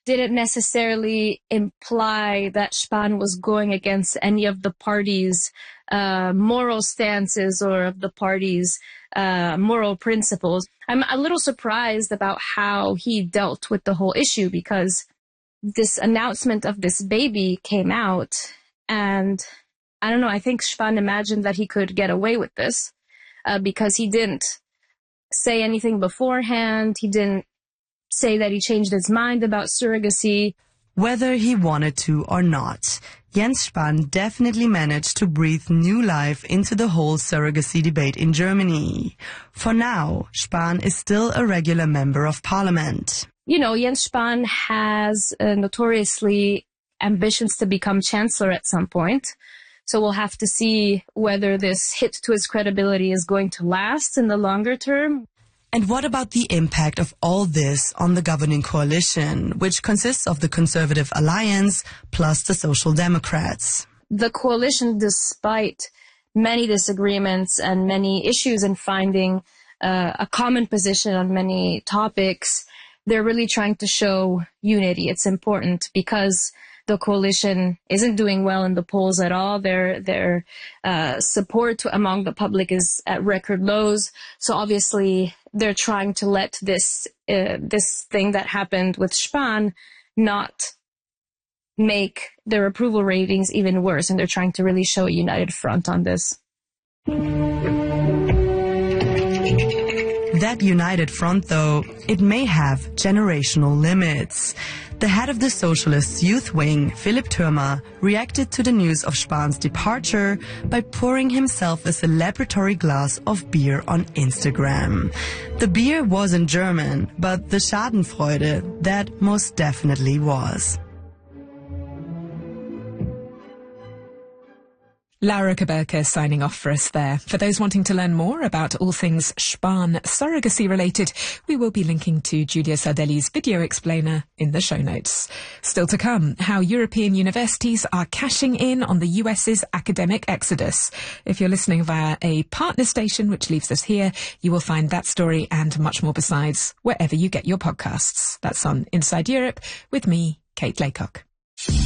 didn't necessarily imply that Spahn was going against any of the party's moral stances or of the party's moral principles. I'm a little surprised about how he dealt with the whole issue, because this announcement of this baby came out, and I don't know, I think Spahn imagined that he could get away with this because he didn't say anything beforehand. He didn't say that he changed his mind about surrogacy. Whether he wanted to or not, Jens Spahn definitely managed to breathe new life into the whole surrogacy debate in Germany. For now, Spahn is still a regular member of parliament. You know, Jens Spahn has notoriously ambitions to become chancellor at some point. So we'll have to see whether this hit to his credibility is going to last in the longer term. And what about the impact of all this on the governing coalition, which consists of the Conservative Alliance plus the Social Democrats? The coalition, despite many disagreements and many issues in finding a common position on many topics, they're really trying to show unity. It's important because the coalition isn't doing well in the polls at all. Their support among the public is at record lows. So obviously they're trying to let this thing that happened with Spahn not make their approval ratings even worse. And they're trying to really show a united front on this. That united front, though, it may have generational limits. The head of the Socialists' youth wing, Philipp Thürmer, reacted to the news of Spahn's departure by pouring himself a celebratory glass of beer on Instagram. The beer wasn't German, but the Schadenfreude, that most definitely was. Laura Kabelka signing off for us there. For those wanting to learn more about all things Spahn surrogacy related, we will be linking to Giulia Sardelli's video explainer in the show notes. Still to come, how European universities are cashing in on the US's academic exodus. If you're listening via a partner station, which leaves us here, you will find that story and much more besides wherever you get your podcasts. That's on Inside Europe with me, Kate Laycock.